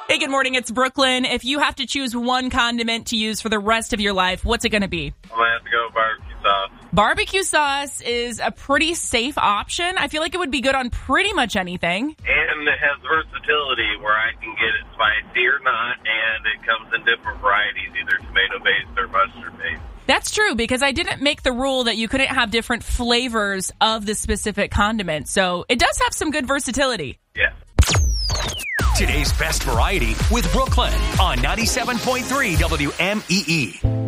Hey, good morning. It's Brooklyn. If you have to choose one condiment to use for the rest of your life, what's it going to be? I'm going to have to go with barbecue sauce. Barbecue sauce is a pretty safe option. I feel like it would be good on pretty much anything. And it has versatility where I can get it spicy or not, and it comes in different varieties, either tomato-based or mustard-based. That's true, because I didn't make the rule that you couldn't have different flavors of the specific condiment. So it does have some good versatility. Yeah. Today's best variety with Brooklyn on 97.3 WMEE.